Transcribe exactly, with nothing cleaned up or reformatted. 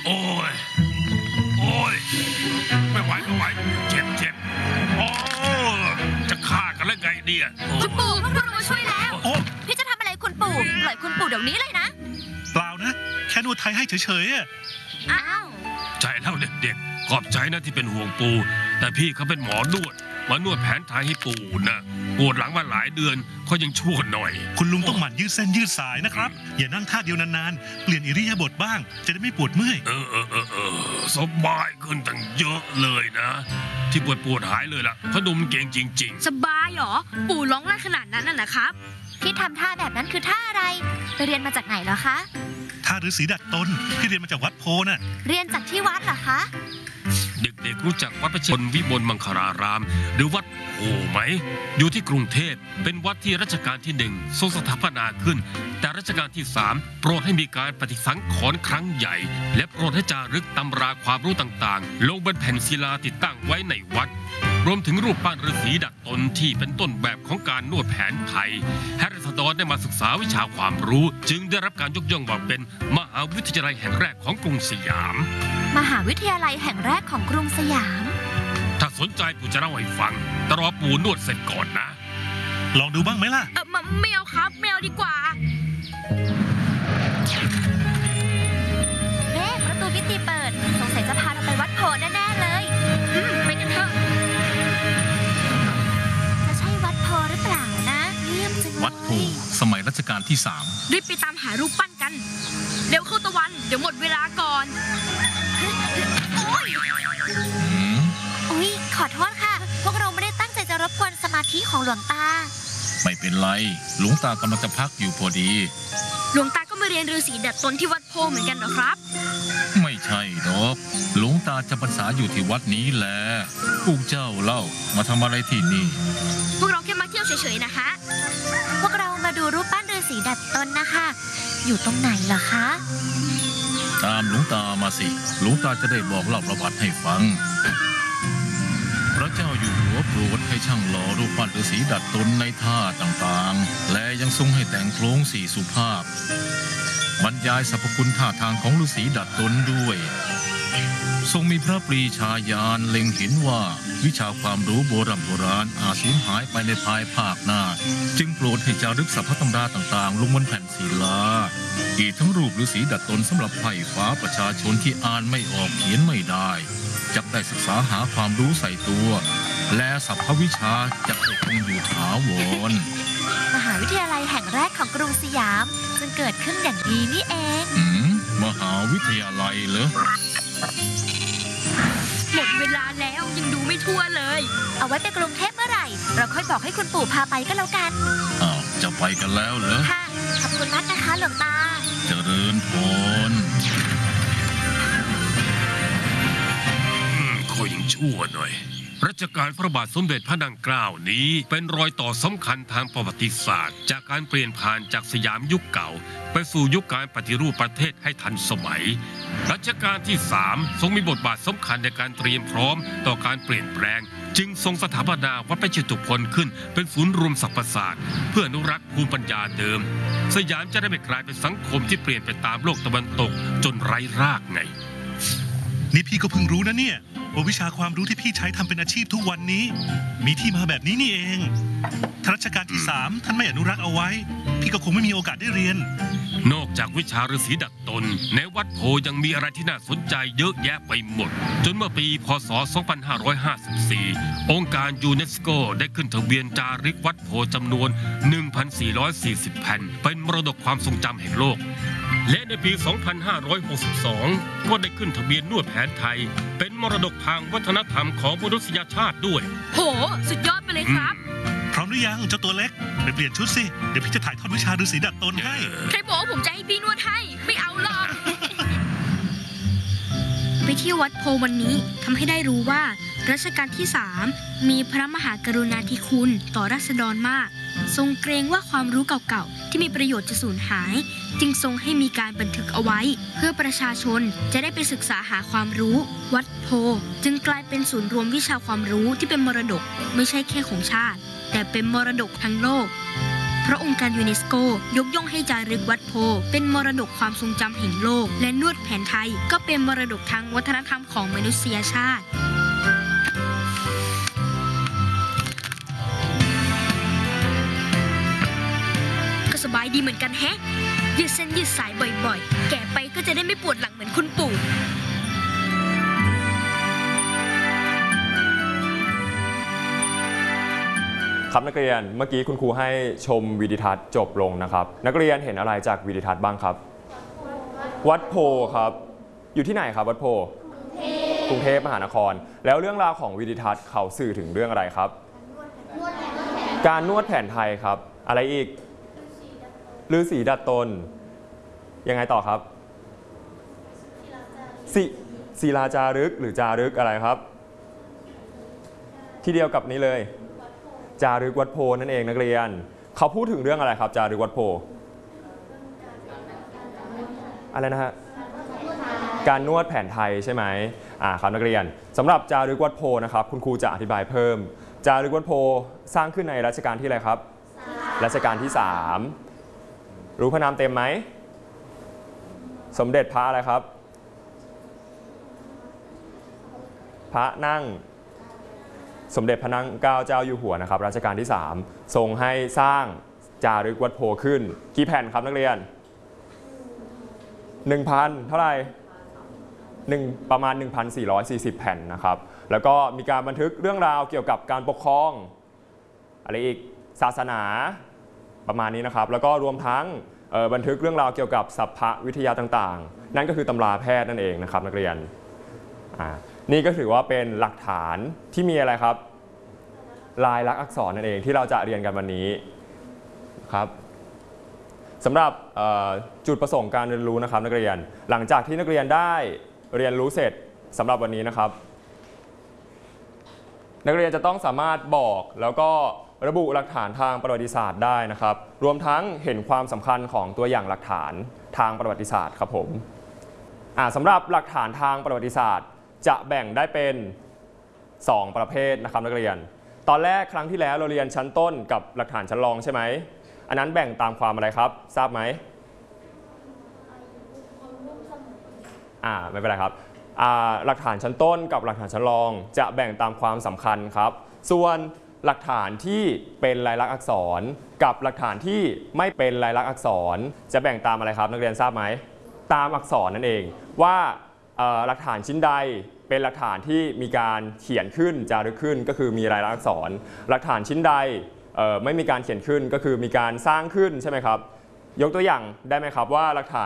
โอ้ยโอ้ยไม่ไหวไม่ไหวเจ็บเจ็บโอ้จะฆ่ากันแล้วไงเนี่ยคุณปู่พวกเรามาช่วยแล้วพี่จะทำอะไรคุณปู่ปล่อยคุณปู่เดี๋ยวนี้เลยนะเปล่านะแค่นวดไทยให้เฉยๆอ่ะอ้าวใจแล้วเด็กๆขอบใจนะที่เป็นห่วงปู่แต่พี่เขาเป็นหมอนวดมานวดแผนไทยให้ปู่นะปวดหลังมาหลายเดือนเขายังชั่วหน่อยคุณลุงต้องหมั่นยืดเส้นยืดสายนะครับอย่านั่งท่าเดียวนานๆเปลี่ยนอิริยาบถบ้างจะได้ไม่ปวดเมื่อยเออเออเออเออสบายขึ้นตั้งเยอะเลยนะที่ปวดปวดหายเลยล่ะพดุมเก่งจริงๆสบายหรอปู่ร้องได้ขนาดนั้นน่ะนะครับที่ทำท่าแบบนั้นคือท่าอะไรไปเรียนมาจากไหนเหรอคะท่าฤาษีดัดตนที่เรียนมาจากวัดโพน่ะเรียนจากที่วัดเหรอคะเด็กๆรู้จักวัดประชนวิบลมังคลารามหรือวัดโพไหมอยู่ที่กรุงเทพเป็นวัดที่รัชกาลที่หนึ่งทรงสถาปนาขึ้นแต่รัชกาลที่สามโปรดให้มีการปฏิสังขรณ์ครั้งใหญ่และโปรดให้จารึกตำราความรู้ต่างๆลงบนแผ่นศิลาติดตั้งไว้ในวัดรวมถึงรูปปั้นฤาษีดัดตนที่เป็นต้นแบบของการนวดแผนไทยให้ราษฎรได้มาศึกษาวิชาความรู้จึงได้รับการยกย่องว่าเป็นมหาวิทยาลัยแห่งแรกของกรุงสยามมหาวิทยาลัยแห่งแรกของกรุงสยามถ้าสนใจปู่จะเล่าให้ฟังแต่รอปู่นวดเสร็จก่อนนะลองดูบ้างไหมล่ะเออไม่เอาครับไม่เอาดีกว่าเฮ้ประตูมิติเปิดสงสัยจะพาเราไปวัดโพแน่ๆเลยไปกันเถอะจะใช่วัดโพหรือเปล่านะเยี่ยมจังเลยวัดโพสมัยรัชกาลที่สามรีบไปตามหารูปปั้นกันเร็วเข้าตะวันเดี๋ยวหมดเวลาก่อนอุ๊ยขอโทษค่ะพวกเราไม่ได้ตั้งใจจะรบกวนสมาธิของหลวงตาไม่เป็นไรหลวงตากำลังจะพักอยู่พอดีหลวงตาก็มาเรียนฤาษีดัดตนที่วัดโพเหมือนกันเหรอครับไม่ใช่หรอกหลวงตาจำพรรษาอยู่ที่วัดนี้แหละพวกเจ้าเล่ามาทำอะไรที่นี่พวกเราแค่มาเที่ยวเฉยๆนะคะพวกเรามาดูรูปปั้นฤาษีดัดตนนะคะอยู่ตรงไหนเหรอคะตามหลวงตามาสิหลวงตาจะได้บอกเล่าประวัติให้ฟังพระเจ้าอยู่หัวโปรดให้ช่างหล่อรูปปั้นฤาษีดัดตนในท่าต่างๆและยังทรงให้แต่งโครงสี่สุภาพบรรยายสรรพคุณท่าทางของฤาษีดัดตนด้วยทรงมีพระปรีชาญาณเล็งเห็นว่าวิชาความรู้โบราณโบราณอาจสูญหายไปในภายภาคหน้าจึงโปรดให้จารึกสรรพตำราต่างๆลงบนแผ่นศิลาอีกทั้งรูปฤาษีดัดตนสำหรับไพร่ฟ้าประชาชนที่อ่านไม่ออกเขียนไม่ได้จะได้ศึกษาหาความรู้ใส่ตัวและสรรพวิชาจะคงอยู่ถาวรมหาวิทยาลัยแห่งแรกของกรุงสยามจึงเกิดขึ้นอย่างนี้นี่เองอืมมหาวิทยาลัยเหรอหมดเวลาแล้วยังดูไม่ทั่วเลยเอาไว้ไปกรุงเทพเมื่อไหร่เราค่อยบอกให้คุณปู่พาไปก็แล้วกันอ้าวจะไปกันแล้วเหรอค่ะขอบคุณมากนะคะหลวงตาเจริญพรก็ยังชั่วหน่อยรัชกาลพระบาทสมเด็จพระนางเกล้านี้เป็นรอยต่อสำคัญทางประวัติศาสตร์จากการเปลี่ยนผ่านจากสยามยุคเก่าไปสู่ยุคการปฏิรูปประเทศให้ทันสมัยรัชกาลที่สามทรงมีบทบาทสำคัญในการเตรียมพร้อมต่อการเปลี่ยนแปลงจึงทรงสถาปนาวัดประจิตรพลขึ้นเป็นศูนย์รวมสรรพศาสตร์เพื่ออนุรักษ์ภูมิปัญญาเดิมสยามจะได้ไม่กลายเป็นสังคมที่เปลี่ยนไปตามโลกตะวันตกจนไร้รากไงนี่พี่ก็เพิ่งรู้นะเนี่ยว่าวิชาความรู้ที่พี่ใช้ทำเป็นอาชีพทุกวันนี้มีที่มาแบบนี้นี่เองถ้ารัชกาลที่สามท่านไม่อนุรักษ์เอาไว้พี่ก็คงไม่มีโอกาสได้เรียนนอกจากวิชาฤาษีดัดตนในวัดโพยังมีอะไรที่น่าสนใจเยอะแยะไปหมดจนเมื่อปีพ.ศ. สองพันห้าร้อยห้าสิบสี่องค์การยูเนสโกได้ขึ้นทะเบียนจารึกวัดโพจำนวน หนึ่งพันสี่ร้อยสี่สิบ แผ่นเป็นมรดกความทรงจำแห่งโลกและในปี สองพันห้าร้อยหกสิบสอง ก็ได้ขึ้นทะเบียนนวดแผนไทยเป็นมรดกทางวัฒนธรรมของมนุษยชาติด้วยโหสุดยอดไปเลยครับพร้อมหรือยังเจ้าตัวเล็กไปเปลี่ยนชุดสิเดี๋ยวพี่จะถ่ายทอดวิชาฤาษีดัดตนให้ใครบอกว่าผมจะให้พี่นวดให้ไม่เอาหรอกไปเที่ยววัดโพวันนี้ทำให้ได้รู้ว่ารัชกาลที่สามมีพระมหากรุณาธิคุณต่อราษฎรมากทรงเกรงว่าความรู้เก่าๆที่มีประโยชน์จะสูญหายจึงทรงให้มีการบันทึกเอาไว้เพื่อประชาชนจะได้ไปศึกษาหาความรู้วัดโพจึงกลายเป็นศูนย์รวมวิชาความรู้ที่เป็นมรดกไม่ใช่แค่ของชาติแต่เป็นมรดกทั้งโลกพเพราะองค์การยูเนสโกยกย่องให้จารึกวัดโพเป็นมรดกความทรงจำแห่งโลกและนวดแผนไทยก็เป็นมรดกทางวัฒนธรรมของมนุษยชาติก็สบายดีเหมือนกันแฮะยืดเส้นยืดสายบ่อยๆแก่ไปก็จะได้ไม่ปวดหลังเหมือนคุณปู่ครับนักเรียนเมื่อกี้คุณครูให้ชมวิดีทัศน์จบลงนะครับนักเรียนเห็นอะไรจากวิดีทัศน์บ้างครับวัดโพครับอยู่ที่ไหนครับวัดโพกรุงเทพมหานครแล้วเรื่องราวของวิดีทัศน์เขาสื่อถึงเรื่องอะไรครับการนวดแผนไทยครับอะไรอีกฤาษีดัดตนยังไงต่อครับศิศิลาจารึกหรือจารึกอะไรครับที่เดียวกับนี้เลยจารึกวัดโพนั่นเองนักเรียนเขาพูดถึงเรื่องอะไรครับจารึกวัดโพอะไรนะฮะการนวดแผนไทยใช่ไหมอ่าครับนักเรียนสำหรับจารึกวัดโพนะครับคุณครูจะอธิบายเพิ่มจารึกวัดโพสร้างขึ้นในรัชกาลที่อะไรครับรัชกาลที่สามรู้พระนามเต็มไหมสมเด็จพระอะไรครับพระนั่งสมเด็จพระนั่งเกล้าเจ้าอยู่หัวนะครับรัชกาลที่สามทรงให้สร้างจารึกวัดโพขึ้นกี่แผ่นครับนักเรียน หนึ่งพัน เท่าไหร่หนึ่งประมาณ หนึ่งพันสี่ร้อยสี่สิบ แผ่นนะครับแล้วก็มีการบันทึกเรื่องราวเกี่ยวกับการปกครองอะไรอีกศาสนาประมาณนี้นะครับแล้วก็รวมทั้งบันทึกเรื่องราวเกี่ยวกับสรรพวิทยาต่างๆนั่นก็คือตำราแพทย์นั่นเองนะครับนักเรียนนี่ก็ถือว่าเป็นหลักฐานที่มีอะไรครับลายลักษณ์อักษรนั่นเองที่เราจะเรียนกันวันนี้ครับสำหรับจุดประสงค์การเรียนรู้นะครับนักเรียนหลังจากที่นักเรียนได้เรียนรู้เสร็จสำหรับวันนี้นะครับนักเรียนจะต้องสามารถบอกแล้วก็ระบุหลักฐานทางประวัติศาสตร์ได้นะครับรวมทั้งเห็นความสำคัญของตัวอย่างหลักฐานทางประวัติศาสตร์ครับผมสำหรับหลักฐานทางประวัติศาสตร์จะแบ่งได้เป็นสองประเภทนะครับนักเรียนตอนแรกครั้งที่แล้วเราเรียนชั้นต้นกับหลักฐานชั้นรองใช่ไหมอันนั้นแบ่งตามความอะไรครับทราบไหมอ่าไม่เป็นไรครับอ่าหลักฐานชั้นต้นกับหลักฐานชั้นรองจะแบ่งตามความสำคัญครับส่วนหลักฐานที่เป็นลายลักษณ์อักษรกับหลักฐานที่ไม่เป็นลายลักษณ์อักษรจะแบ่งตามอะไรครับนักเรียนทราบไหมตามอักษรนั่นเองว่าหลักฐานชิ้นใดเป็นหลักฐานที่มีการเขียนขึ้นจารึกขึ้นก็คือมีลายลักษณ์อักษรหลักฐานชิ้นใดไม่มีการเขียนขึ้นก็คือมีการสร้างขึ้นใช่ไหมครับยกตัวอย่างได้ไหมครับว่าหลักฐ